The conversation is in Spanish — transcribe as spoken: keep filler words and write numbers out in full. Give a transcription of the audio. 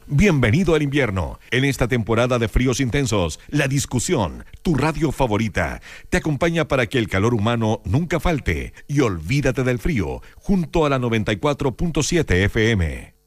Bienvenido al invierno. En esta temporada de fríos intensos, La Discusión, tu radio favorita, te acompaña para que el calor humano nunca falte y olvídate del frío, junto a la noventa y cuatro punto siete F M.